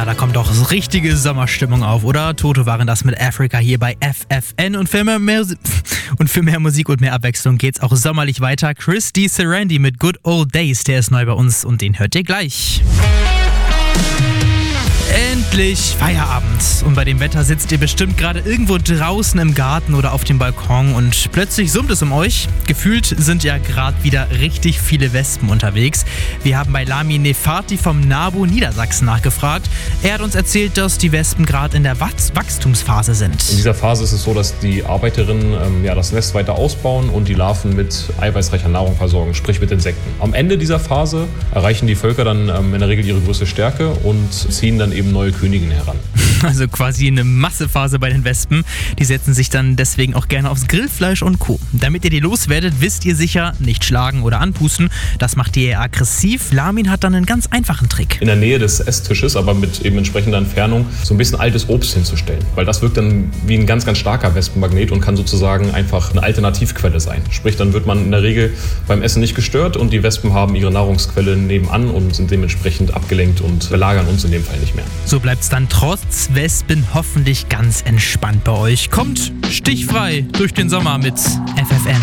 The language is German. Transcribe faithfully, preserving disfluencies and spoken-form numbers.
Ja, da kommt doch so richtige Sommerstimmung auf, oder? Toto waren das mit Africa hier bei F F N. Und für mehr, mehr, und für mehr Musik und mehr Abwechslung geht's auch sommerlich weiter. Chris D. Sarandi mit Good Old Days, der ist neu bei uns und den hört ihr gleich. Endlich Feierabend. Und bei dem Wetter sitzt ihr bestimmt gerade irgendwo draußen im Garten oder auf dem Balkon und plötzlich summt es um euch. Gefühlt sind ja gerade wieder richtig viele Wespen unterwegs. Wir haben bei Lami Nefati vom NABU Niedersachsen nachgefragt. Er hat uns erzählt, dass die Wespen gerade in der Wachs- Wachstumsphase sind. In dieser Phase ist es so, dass die Arbeiterinnen ähm, ja, das Nest weiter ausbauen und die Larven mit eiweißreicher Nahrung versorgen, sprich mit Insekten. Am Ende dieser Phase erreichen die Völker dann ähm, in der Regel ihre größte Stärke und ziehen dann eben neue Königinnen heran. Also quasi eine Massephase bei den Wespen. Die setzen sich dann deswegen auch gerne aufs Grillfleisch und Co. Damit ihr die loswerdet, wisst ihr sicher, nicht schlagen oder anpusten. Das macht ihr eher aggressiv. Lamin hat dann einen ganz einfachen Trick. In der Nähe des Esstisches, aber mit eben entsprechender Entfernung, so ein bisschen altes Obst hinzustellen. Weil das wirkt dann wie ein ganz, ganz starker Wespenmagnet und kann sozusagen einfach eine Alternativquelle sein. Sprich, dann wird man in der Regel beim Essen nicht gestört und die Wespen haben ihre Nahrungsquelle nebenan und sind dementsprechend abgelenkt und belagern uns in dem Fall nicht mehr. So bleibt's dann trotz Wespen hoffentlich ganz entspannt bei euch. Kommt stichfrei durch den Sommer mit F F N.